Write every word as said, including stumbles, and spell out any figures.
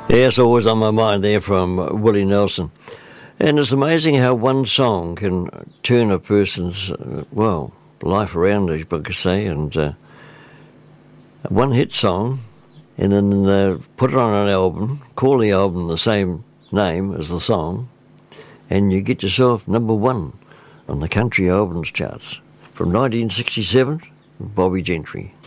Yeah, it's always on my mind there from uh, Willie Nelson. And it's amazing how one song can turn a person's, uh, well, life around, as you could say, and uh, one hit song, and then uh, put it on an album, call the album the same name as the song, and you get yourself number one on the country albums charts from nineteen sixty-seven, Bobby Gentry.